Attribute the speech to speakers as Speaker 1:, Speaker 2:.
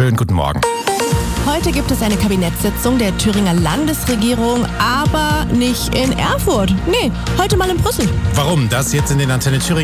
Speaker 1: Schönen guten Morgen.
Speaker 2: Heute gibt es eine Kabinettssitzung der Thüringer Landesregierung, aber nicht in Erfurt. Nee, heute mal in Brüssel.
Speaker 1: Warum? Das jetzt in den Antenne Thüringen